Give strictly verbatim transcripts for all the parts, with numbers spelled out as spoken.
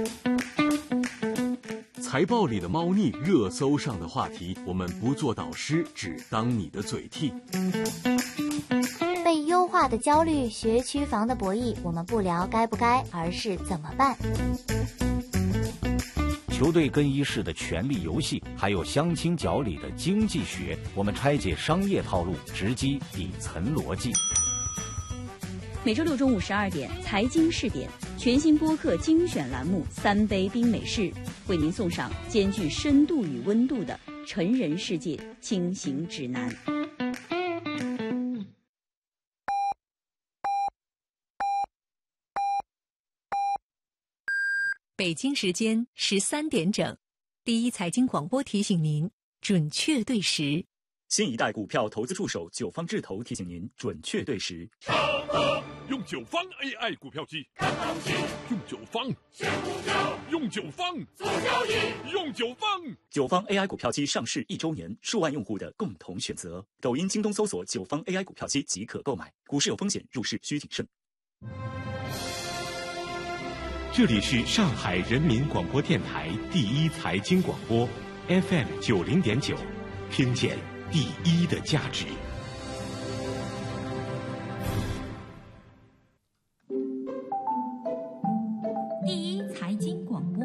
财报里的猫腻，热搜上的话题，我们不做导师，只当你的嘴替。 被优化的焦虑，学区房的博弈，我们不聊该不该，而是怎么办。 球队更衣室的权力游戏，还有相亲角里的经济学，我们拆解商业套路，直击底层逻辑。 每周六中午十二点，财经试点全新播客精选栏目《三杯冰美式》，为您送上兼具深度与温度的成人世界轻行指南。 北京时间十三点整，第一财经广播提醒您准确对时。 新一代股票投资助手九方智投提醒您准确对时。 上课用九方 A I 股票机，看行情，用九方选股票，用九方做交易，用九方。 九方 A I 股票机上市一周年，数万用户的共同选择。抖音、京东搜索九方 A I 股票机即可购买。股市有风险，入市需谨慎。 这里是上海人民广播电台第一财经广播 F M 九零点九，听见第一的价值。 第一财经广播。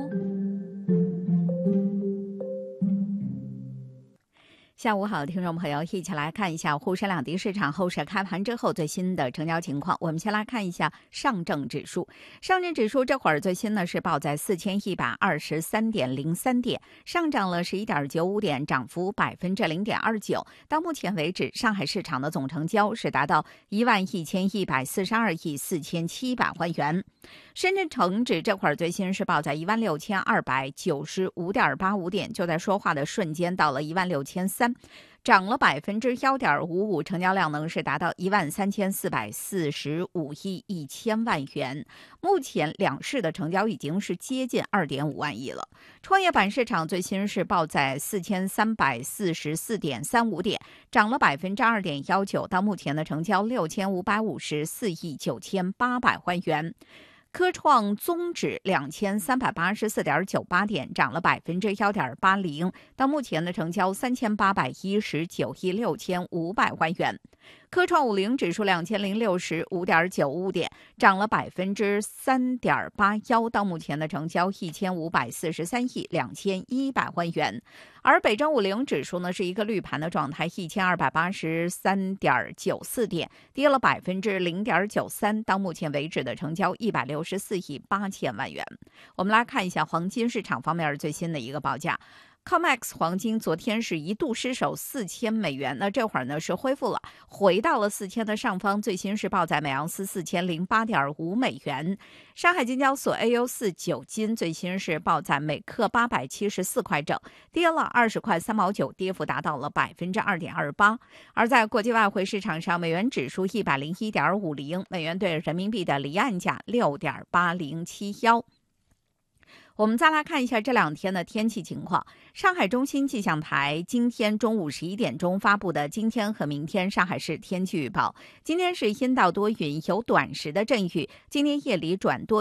下午好，听众朋友，一起来看一下沪深两地市场后市开盘之后最新的成交情况。我们先来看一下上证指数，上证指数这会儿最新呢是报在四千一百二十三点零三点，上涨了十一点九五点，涨幅百分之零点二九。到目前为止，上海市场的总成交是达到一万一千一百四十二亿四千七百万元。深圳成指这会儿最新是报在一万六千二百九十五点八五点，就在说话的瞬间到了一万六千三。涨了百分之幺点五五，成交量呢是达到一万三千四百四十五亿一千万元。目前两市的成交已经是接近二点五万亿了。创业板市场最新是报在四千三百四十四点三五点，涨了百分之二点幺九，到目前的成交六千五百五十四亿九千八百万元。科创综指两千三百八十四点九八点，涨了百分之幺点八零，到目前的成交三千八百一十九亿六千五百万元。科创五零指数两千零六十五点九五点，涨了百分之三点八幺，到目前的成交一千五百四十三亿两千一百万元。而北证五零指数呢是一个绿盘的状态，一千二百八十三点九四点，跌了百分之零点九三，到目前为止的成交一百六十四亿八千万元。我们来看一下黄金市场方面最新的一个报价。C O M E X 黄金昨天是一度失守四千美元，那这会儿呢是恢复了，回到了四千的上方，最新是报在每盎司四千零八点五美元。上海金交所 A 幺四九金最新是报在每克八百七十四块整，跌了二十块三毛九，跌幅达到了百分之二点二八。而在国际外汇市场上，美元指数一百零一点五零，美元对人民币的离岸价六点八零七幺。我们再来看一下这两天的天气情况。上海中心气象台今天中午十一点钟发布的今天和明天上海市天气预报。今天是阴到多云，有短时的阵雨，今天夜里转多